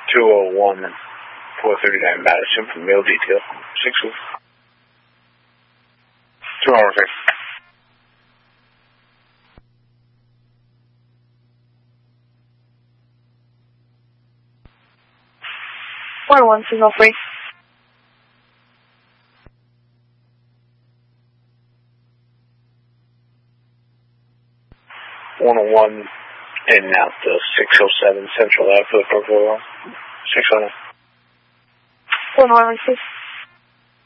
201 and 439 Madison from Mail Detail. 6 2 hours. 101 signal free. .101 and out to 607 Central Ave for the Brooklyn. 600. 101 please.